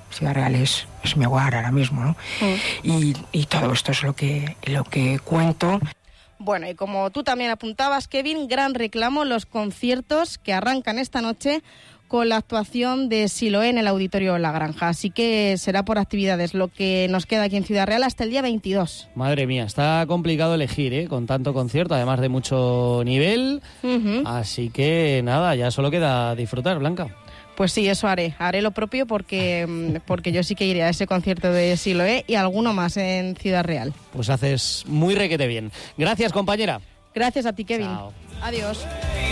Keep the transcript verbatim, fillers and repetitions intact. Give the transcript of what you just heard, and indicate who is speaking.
Speaker 1: Ciudad Real es, es mi hogar ahora mismo, ¿no? Mm. Y, y todo esto es lo que, lo que cuento.
Speaker 2: Bueno, y como tú también apuntabas, Kevin, gran reclamo los conciertos que arrancan esta noche con la actuación de Siloé en el Auditorio La Granja. Así que será por actividades lo que nos queda aquí en Ciudad Real hasta el día veintidós.
Speaker 3: Madre mía, está complicado elegir, ¿eh? Con tanto concierto, además de mucho nivel. Uh-huh. Así que nada, ya solo queda disfrutar, Blanca.
Speaker 2: Pues sí, eso haré. Haré lo propio porque, porque yo sí que iré a ese concierto de Siloé y alguno más en Ciudad Real.
Speaker 3: Pues haces muy requete bien. Gracias, compañera.
Speaker 2: Gracias a ti, Kevin.
Speaker 3: Chao.
Speaker 2: Adiós.